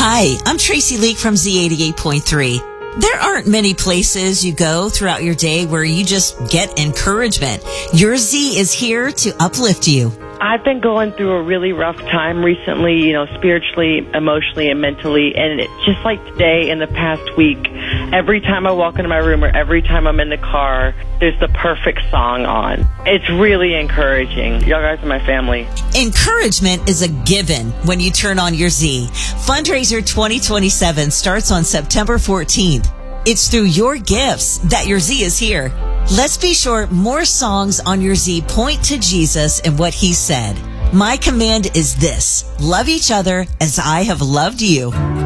Hi, I'm Tracy Leak from Z88.3. There aren't many places you go throughout your day where you just get encouragement. Your Z is here to uplift you. I've been going through a really rough time recently, spiritually, emotionally, and mentally. And it's just like today in the past week, every time I walk into my room or every time I'm in the car, there's the perfect song on. It's really encouraging. Y'all guys are my family. Encouragement is a given when you turn on your Z. Fundraiser 2027 starts on September 14th. It's through your gifts that your Z is here. Let's be sure more songs on your Z point to Jesus and what he said. My command is this: love each other as I have loved you.